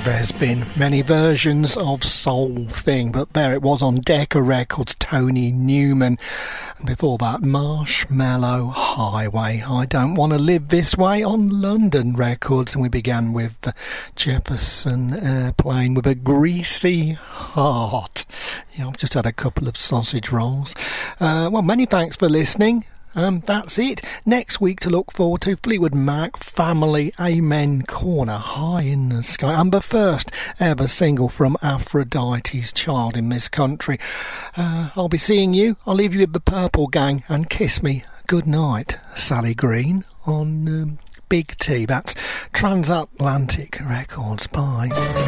There's been many versions of Soul Thing, but there it was on Decca Records, Tony Newman. And before that, Marshmallow Highway, I Don't Want to Live This Way on London Records. And we began with Jefferson Airplane with A Greasy Heart. Yeah, I've just had a couple of sausage rolls. Well, many thanks for listening. That's it. Next week to look forward to, Fleetwood Mac, Family Amen Corner, High in the Sky, and the first ever single from Aphrodite's Child in this country. I'll be seeing you. I'll leave you with the Purple Gang and Kiss Me Good Night, Sally Green on Big T. That's Transatlantic Records. Bye.